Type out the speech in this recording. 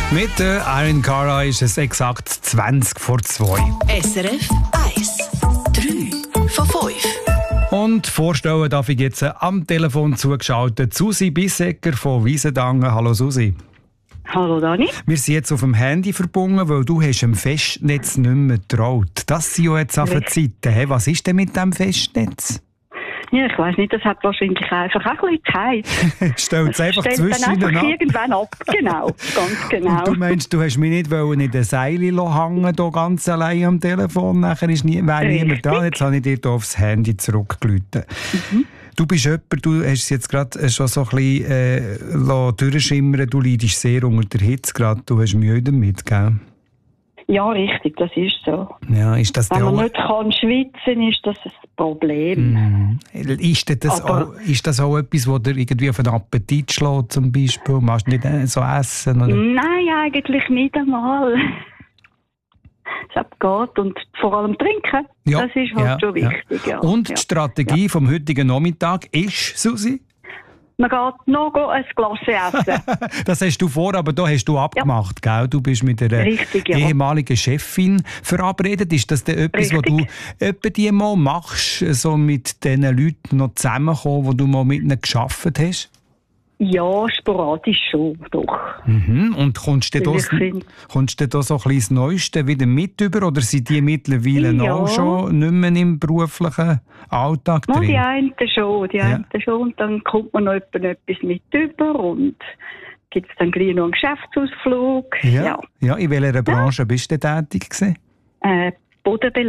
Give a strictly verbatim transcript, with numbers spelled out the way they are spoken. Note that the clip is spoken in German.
Mit der Iron Cara ist es exakt zwanzig vor zwei. S R F eins. drei von fünf. Und vorstellen darf ich jetzt am Telefon zugeschaltet Susi Bissecker von Wiesendangen. Hallo Susi. Hallo Dani. Wir sind jetzt auf dem Handy verbunden, weil du hast dem Festnetz nicht mehr getraut. Das sind ja jetzt auf der Zeiten. Hey, was ist denn mit dem Festnetz? Ja, ich weiss nicht, das hat wahrscheinlich einfach auch ein bisschen Zeit. Stellt es einfach Stellt zwischen dann einfach ab. irgendwann ab. Genau, ganz genau. Und du meinst, du hast mich nicht wollen in den Seilen hängen, hier ganz allein am Telefon. Nachher ist nie, wäre niemand da. Jetzt habe ich dir hier aufs Handy zurückgerufen. Mhm. Du bist jemand, du hast es jetzt gerade schon so ein bisschen äh, durchschimmern, du leidest sehr unter der Hitze gerade. Du hast Mühe damit, gell? Ja, richtig, das ist so. Ja, ist das Wenn man auch... nicht kann schwitzen, ist das ein Problem. Mm. Ist, das auch, ist das auch etwas, das dir irgendwie auf den Appetit schlägt, zum Beispiel? Machst du nicht so essen? Oder? Nein, eigentlich nicht einmal. Es geht und vor allem trinken, ja, das ist halt ja, schon wichtig. Ja. Und ja. die Strategie ja. vom heutigen Nachmittag ist, Susi? Man geht noch ein Glas essen. Das hast du vor, aber da hast du abgemacht, ja. gell? Du bist mit einer Richtig, ja. ehemaligen Chefin verabredet. Ist das denn etwas, was du etwa die mal machst, so mit diesen Leuten noch zusammenkommen, wo du mal mit ihnen gearbeitet hast? Ja, sporadisch schon, doch. Mhm. Und kommst du da, kommst du da so ein bisschen das Neueste wieder mit über, oder sind die mittlerweile ja. auch schon nicht mehr im beruflichen Alltag drin? Ja, die einen schon, die ja. einen schon. Und dann kommt man noch etwas mit über und gibt es dann gleich noch einen Geschäftsausflug. Ja, ja. ja. In welcher Branche ja. bist du tätig gewesen? Äh, Bodenbeläge.